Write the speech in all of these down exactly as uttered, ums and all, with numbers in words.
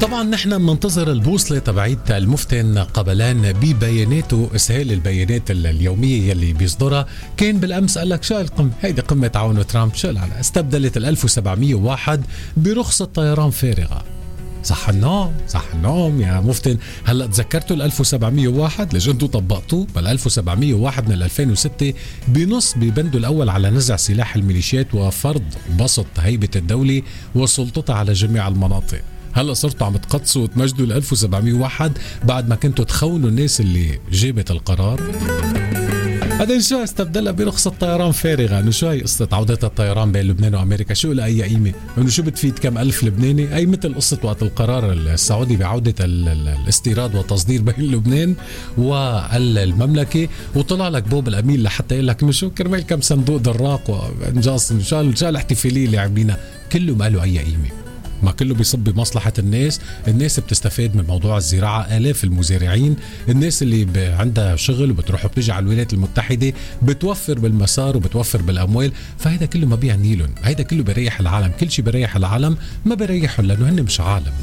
طبعا نحن بننتظر البوصلة تبعيت المفتن قبلان ببياناته، اسهال البيانات اليومية يلي بيصدرها. كان بالامس قال لك شو القمة هيدي، قمة تعاون ترامب، شو على استبدلت ال ألف وسبعمية وواحد برخصة طيران فارغة. صح النوم صح النوم يا مفتن. هلا تذكرتوا ال ألف وسبعمية وواحد ليش انتوا طبقتوه؟ بل ألف وسبعمية وواحد من ألفين وستة بنص ببنده الاول على نزع سلاح الميليشيات وفرض بسط هيبة الدولة وسلطتها على جميع المناطق. هلا صرتوا عم تقدسوا وتمجدوا ال ألف وسبعمية وواحد بعد ما كنتوا تخونوا الناس اللي جابت القرار. بعدين شو استبدلها برخصة طيران فارغة؟ انه شو هي قصة عودة الطيران بين لبنان وامريكا؟ شو لها اي قيمة؟ انه شو بتفيد كم الف لبناني؟ اي مثل قصة وقت القرار السعودي بعودة الاستيراد والتصدير بين لبنان والمملكة، وطلع لك بوب الامين لحتى يقول لك انه شو كرمال كم صندوق دراق وانجاز شو شو الاحتفالية اللي عاملينها، كله ما له اي قيمة، ما كله بيصب بمصلحة الناس. الناس بتستفاد من موضوع الزراعة، آلاف المزارعين، الناس اللي عندها شغل وبتروح وبتجي على الولايات المتحدة بتوفر بالمسار وبتوفر بالأموال. فهيدا كله ما بيعني لهم، هيدا كله بيريح العالم. كل شيء بيريح العالم ما بيريحهم لأنه هن مش عالم.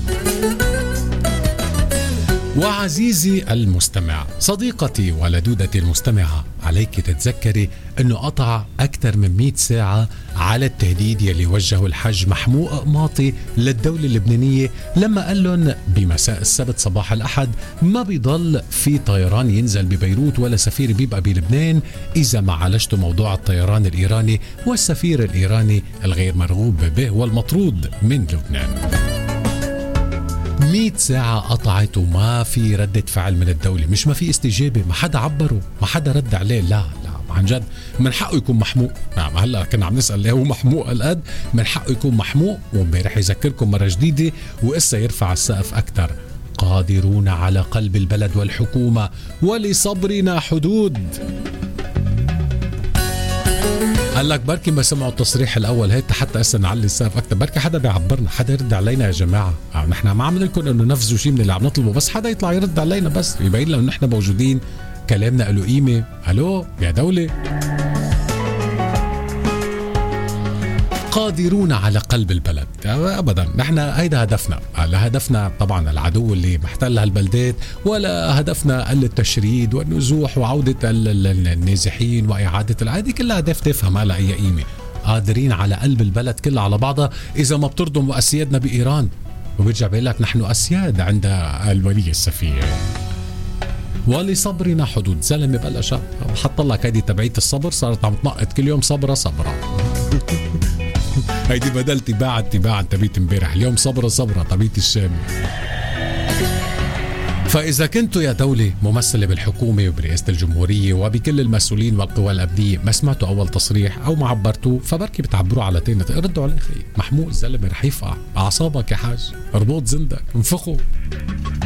وعزيزي المستمع، صديقتي ولدودتي المستمعة، عليك تتذكري أنه قطع أكثر من مئة ساعة على التهديد يلي وجهه الحج محمود قماطي للدولة اللبنانية لما قال لهم بمساء السبت صباح الأحد ما بيضل في طيران ينزل ببيروت ولا سفير بيبقى بلبنان إذا ما عالجتوا موضوع الطيران الإيراني والسفير الإيراني الغير مرغوب به والمطرود من لبنان. مئة ساعة قطعت وما في ردة فعل من الدولة، مش ما في استجابة، ما حدا عبره، ما حدا رد عليه. لا لا عن جد من حقه يكون محموق. نعم هلا كنا عم نسأل ليه هو محموق القد، من حقه يكون محموق. وامبارح يذكركم مرة جديدة وإسا يرفع السقف أكتر. قادرون على قلب البلد والحكومة ولصبرنا حدود. قال لك بركي ما سمعوا التصريح الاول هيك حتى هسه نعلي السقف اكثر، بركي حدا بيعبرنا، حدا يرد علينا يا جماعه. آه نحن ما عم نقول انه نفذوا شيء من اللي عم نطلبه، بس حدا يطلع يرد علينا بس يبين لنا انه نحن موجودين، كلامنا له قيمه. الو يا دوله. قادرون على قلب البلد ابدا، نحن هيدا هدفنا. لا هدفنا طبعا العدو اللي محتل هالبلدات، ولا هدفنا التشريد والنزوح وعوده النازحين واعاده العادي، كلها هدف تافهه ما لها اي قيمه. قادرين على قلب البلد كلها على بعضها اذا ما بترضم اسيادنا بايران. وبيرجع بيقول لك نحن اسياد عند الولي السفير. ولصبرنا حدود. زلمه بلش حط لك هيدي تبعيه الصبر، صارت عم تنقط كل يوم صبره صبره. هيدي بدل تباعا تباعا تبيت امبارح، اليوم صبرة صبرة تبيت الشام. فإذا كنتوا يا دولة ممثلة بالحكومة وبرئاسة الجمهورية وبكل المسؤولين والقوى الأمنية ما سمعتوا أول تصريح أو ما عبرتوا، فبركي بتعبروا على تاني. ردوا على أخي محمود الزلمة رح يفقع أعصابك يا حاج، اربط زندك انفخوا.